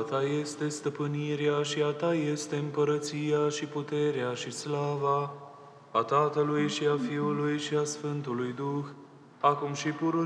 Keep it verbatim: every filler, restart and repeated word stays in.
Ta este stăpânirea și a Ta este împărăția și puterea și slava, a Tatălui și a Fiului și a Sfântului Duh, acum și pururea